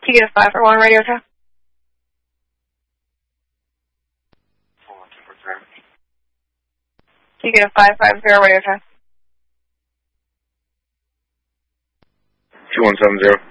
Can you get a 541 radio check? Can you get a 550 radio check? 2170.